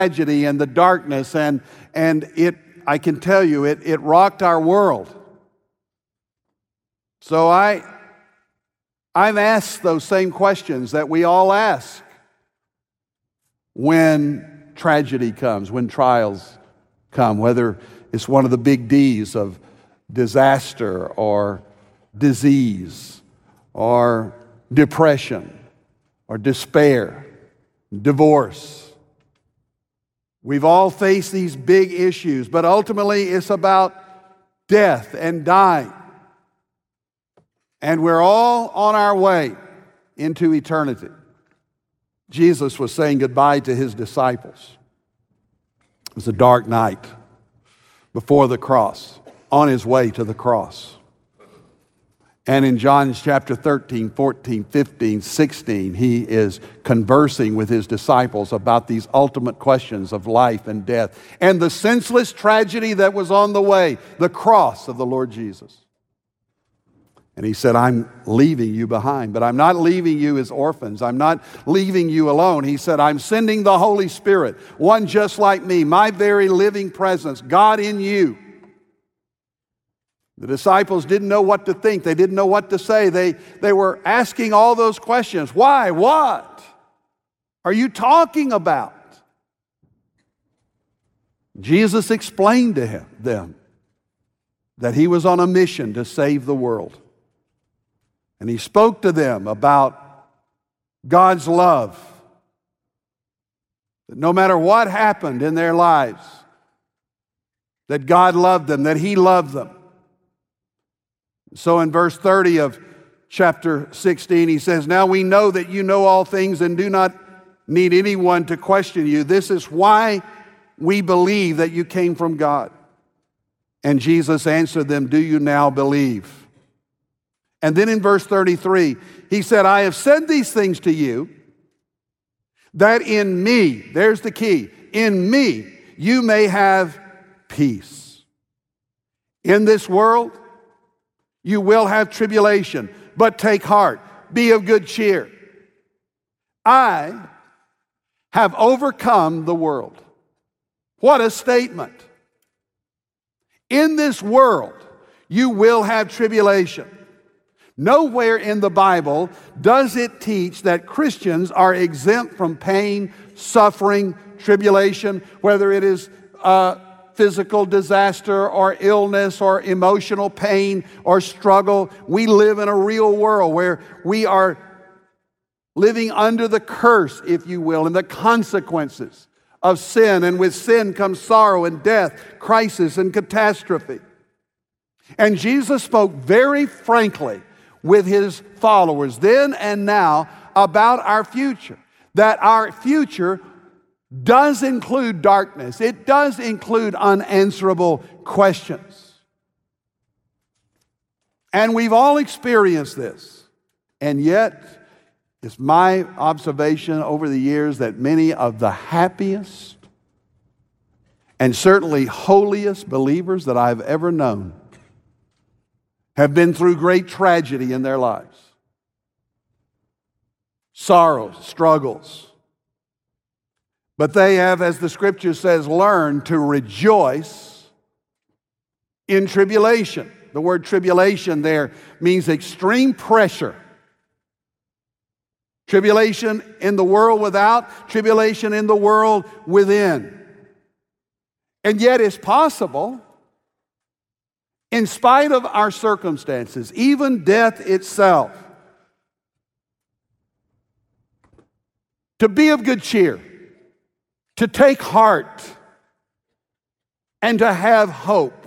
tragedy and the darkness, and I can tell you, it rocked our world. So I've asked those same questions that we all ask when tragedy comes, when trials come, whether it's one of the big D's of disaster or disease or depression or despair, divorce. We've all faced these big issues, but ultimately it's about death and dying. And we're all on our way into eternity. Jesus was saying goodbye to his disciples. It was a dark night before the cross, on his way to the cross. And in John chapter 13, 14, 15, 16, he is conversing with his disciples about these ultimate questions of life and death and the senseless tragedy that was on the way, the cross of the Lord Jesus. And he said, I'm leaving you behind, but I'm not leaving you as orphans. I'm not leaving you alone. He said, I'm sending the Holy Spirit, one just like me, my very living presence, God in you. The disciples didn't know what to think. They didn't know what to say. They were asking all those questions. Why? What are you talking about? Jesus explained to them that he was on a mission to save the world. And he spoke to them about God's love. That no matter what happened in their lives, that God loved them, that he loved them. So in verse 30 of chapter 16, he says, now we know that you know all things and do not need anyone to question you. This is why we believe that you came from God. And Jesus answered them, do you now believe? And then in verse 33, he said, I have said these things to you, that in me, there's the key, in me you may have peace. In this world, you will have tribulation, but take heart, be of good cheer. I have overcome the world. What a statement. In this world, you will have tribulation. Nowhere in the Bible does it teach that Christians are exempt from pain, suffering, tribulation, whether it is physical disaster or illness or emotional pain or struggle. We live in a real world where we are living under the curse, if you will, and the consequences of sin. And with sin comes sorrow and death, crisis and catastrophe. And Jesus spoke very frankly with his followers then and now about our future. That our future does include darkness. It does include unanswerable questions. And we've all experienced this. And yet, it's my observation over the years that many of the happiest and certainly holiest believers that I've ever known have been through great tragedy in their lives. Sorrows, struggles. But they have, as the scripture says, learned to rejoice in tribulation. The word tribulation there means extreme pressure. Tribulation in the world without, tribulation in the world within. And yet it's possible, in spite of our circumstances, even death itself, to be of good cheer, to take heart, and to have hope.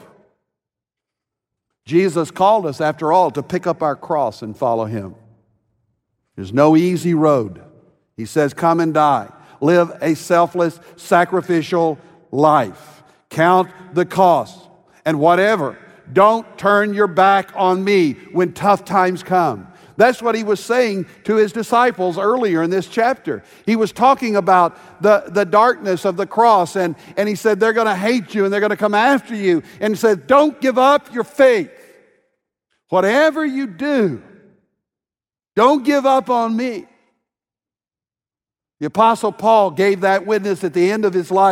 Jesus called us, after all, to pick up our cross and follow him. There's no easy road. He says, come and die. Live a selfless, sacrificial life. Count the cost. And whatever, don't turn your back on me when tough times come. That's what he was saying to his disciples earlier in this chapter. He was talking about the darkness of the cross, and he said they're going to hate you and they're going to come after you. And he said, don't give up your faith. Whatever you do, don't give up on me. The Apostle Paul gave that witness at the end of his life.